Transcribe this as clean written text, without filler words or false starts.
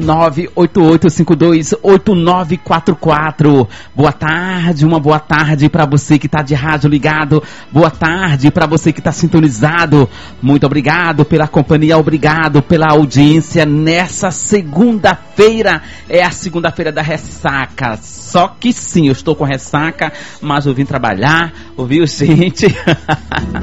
988528944. Boa tarde, uma boa tarde para você que tá de rádio ligado. Boa tarde para você que tá sintonizado. Muito obrigado pela companhia, obrigado pela audiência nessa segunda-feira. É a segunda-feira da ressaca. Só que sim, eu estou com ressaca, mas eu vim trabalhar, ouviu, gente?